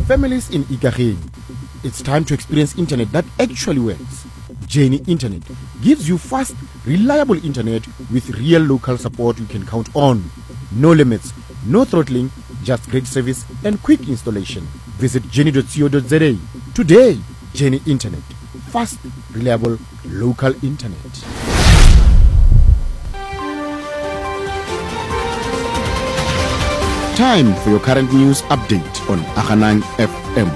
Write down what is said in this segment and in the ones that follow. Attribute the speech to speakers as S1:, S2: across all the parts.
S1: families in Ikageng, it's time to experience internet that actually works. Jenny Internet gives you fast, reliable internet with real local support you can count on. No limits, no throttling, just great service and quick installation. Visit jenny.co.za today. Jenny Internet, fast, reliable, local internet. Time for your current news update on Aghanang FM.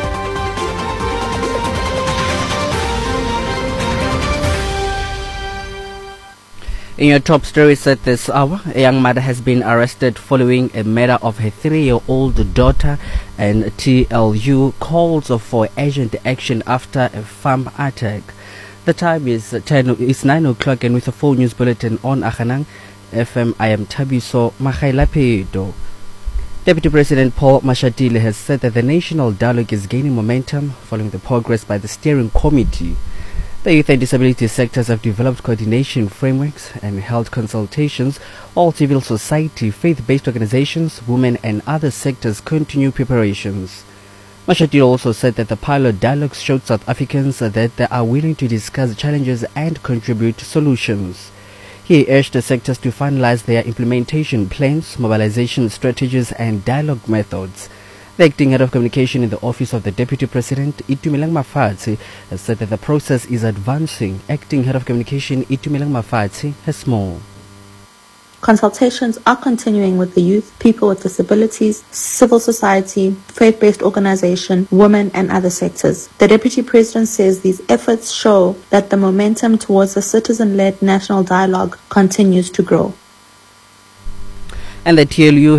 S2: In your top stories at this hour, a young mother has been arrested following a murder of her 3-year-old daughter, and TLU calls for urgent action after a farm attack. The time is 9 o'clock, and with a full news bulletin on Aghanang FM, I am Tabiso Makhailapedo. Deputy President Paul Mashatile has said that the national dialogue is gaining momentum following the progress by the steering committee. The youth and disability sectors have developed coordination frameworks and held consultations. All civil society, faith-based organizations, women and other sectors continue preparations. Mashatile also said that the pilot dialogues showed South Africans that they are willing to discuss challenges and contribute solutions. He urged the sectors to finalize their implementation plans, mobilization strategies and dialogue methods. The acting head of communication in the office of the Deputy President, Itumeleng Mafatsi, has said that the process is advancing. Acting head of communication, Itumeleng Mafatsi, has more.
S3: Consultations are continuing with the youth, people with disabilities, civil society, faith-based organization, women and other sectors. The Deputy President says these efforts show that the momentum towards a citizen-led national dialogue continues to grow.
S2: And the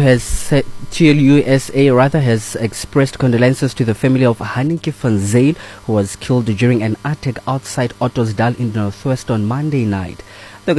S2: TLUSA has expressed condolences to the family of Haniki van Zyl, who was killed during an attack outside Ottosdal in the Northwest on Monday night.